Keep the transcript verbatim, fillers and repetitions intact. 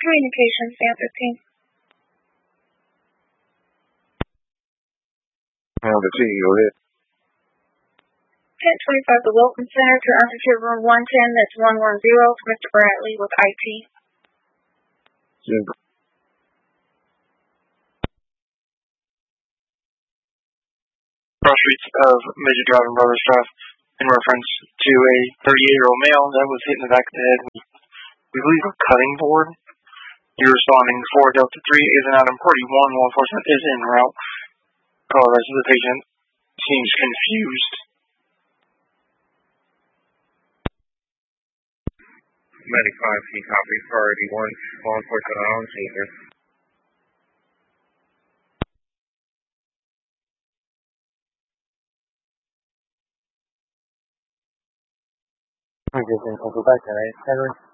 Communications, Sam fifteen. Sam fifteen, go ahead. ten twenty-five, the Wilton Center to Institute Room one ten, that's one one zero, Mister Bradley with I T. Yeah. Cross streets of Major Drive and Brothers Drive in reference to a thirty-eight-year-old male that was hit in the back of the head with, we believe, a cutting board. You're responding four Delta three is an item party one. Law enforcement is en route. Call the rest of the patient seems confused. ninety-five, he copy priority one. Law enforcement on scene. I'm just going to go back to that. Henry.